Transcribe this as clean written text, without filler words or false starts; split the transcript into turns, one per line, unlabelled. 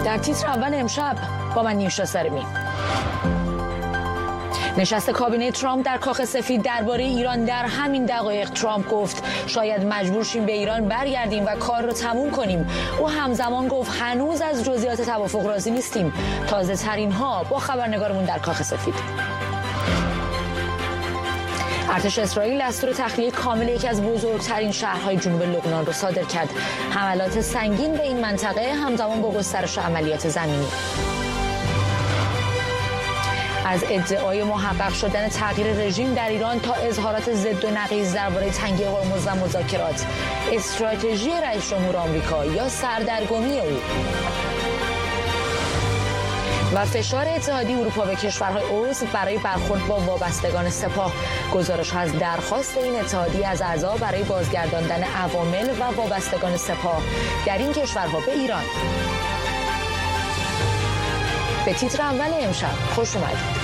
در تیتر اول امشب با من نیوشا سرمی. نشست کابینه ترامپ در کاخ سفید درباره ایران. در همین دقایق ترامپ گفت شاید مجبور شیم به ایران برگردیم و کار رو تموم کنیم. او همزمان گفت هنوز از جزئیات توافق راضی نیستیم. تازه ترین ها با خبرنگارمون در کاخ سفید. ارتش اسرائیل دستور تخلیه کامل یکی از بزرگترین شهرهای جنوب لبنان را صادر کرد. حملات سنگین به این منطقه همزمان با گسترش عملیات زمینی. از ادعای محقق شدن تغییر رژیم در ایران تا اظهارات ضد و نقیض درباره تنگی هرمز و مذاکرات، استراتژی رئیس جمهور آمریکا یا سردرگمی او و فشار اتحادیه اروپا به کشورهای عضو برای برخورد با وابستگان سپاه. گزارش از درخواست این اتحادیه از اعضا برای بازگرداندن عوامل و وابستگان سپاه در این کشورها به ایران. به تیتر اول امشب خوش اومدید.